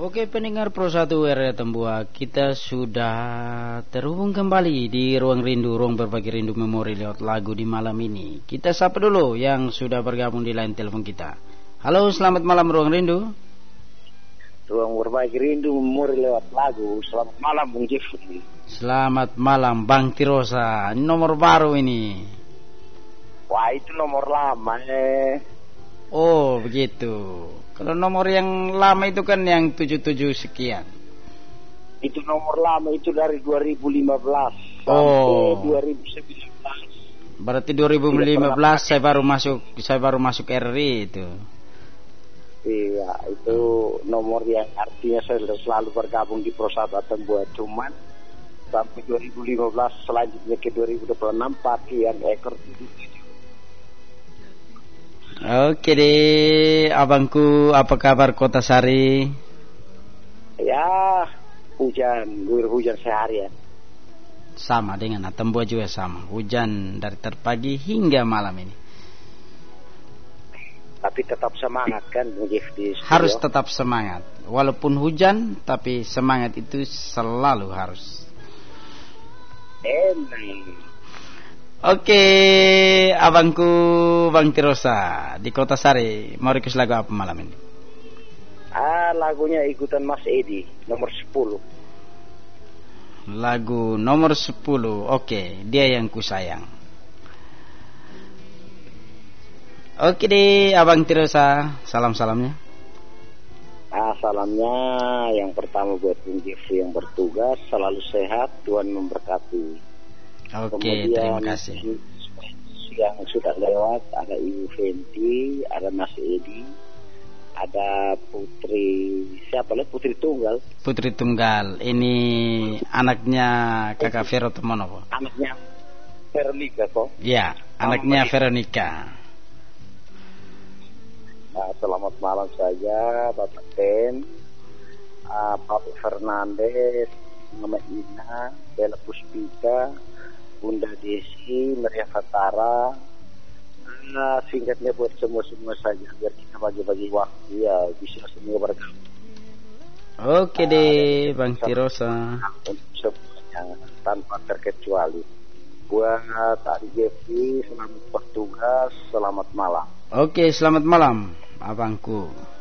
Oke pendengar Pro 1 RRI Tembua, kita sudah terhubung kembali di Ruang Rindu, ruang berbagi rindu memori lewat lagu di malam ini. Kita sapa dulu yang sudah bergabung di line telepon kita. Halo, selamat malam Ruang Rindu. Ruang berbagi rindu memori lewat lagu. Selamat malam Bung Jeffrey. Selamat malam Bang Tirosa. Ini nomor baru ini. Wah, itu nomor lama Oh begitu. Kalau nomor yang lama itu kan yang 77 sekian. Itu nomor lama, itu dari 2015 sampai 2019. Berarti 2015 saya baru masuk RRI itu. Iya, itu nomor yang artinya saya selalu bergabung di Pro 1 Tembua. Cuman sampai 2015, selanjutnya ke 2026 pakaian ekor 77. Oke deh, abangku, apa kabar Kota Sari? Ya, hujan, guyur hujan seharian. Sama dengan Atambua juga sama, hujan dari terpagi hingga malam ini. Tapi tetap semangat kan, harus tetap semangat, walaupun hujan, tapi semangat itu selalu harus. Oke, abangku Bang Tirosa di Kota Sari, mau request lagu apa malam ini? Lagunya ikutan Mas Edi, nomor 10. Lagu nomor 10, oke, Dia Yang Ku Sayang. Oke deh, Abang Tirosa, salam-salamnya. Salamnya yang pertama buat Bung Jeffrey yang bertugas, selalu sehat, Tuhan memberkati. Oke, terima kasih. Yang sudah lewat ada Ibu Fenty, ada Mas Edi, ada Putri, siapa lagi? Putri Tunggal. Putri Tunggal, ini anaknya Kakak Vero Temono. Anaknya Veronica kok? Iya, anaknya Veronica. Nah, selamat malam saja Bapak Ten, Bapak Fernandes, Mama Ina, Bella Puspika, Bunda Desi, Maria Fatara. Singkatnya buat semua saja, biar kita bagi-bagi waktu ya, bisa semua bergabung. Oke deh, Bang Tirosa. Untuk semuanya tanpa terkecuali. Buat Tadi Jeffrey, selamat bertugas, selamat malam. Oke, selamat malam, abangku.